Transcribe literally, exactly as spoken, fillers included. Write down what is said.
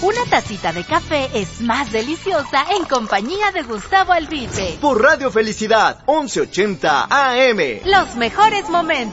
Una tacita de café es más deliciosa en compañía de Gustavo Albite. Por Radio Felicidad, once ochenta A M. Los mejores momentos.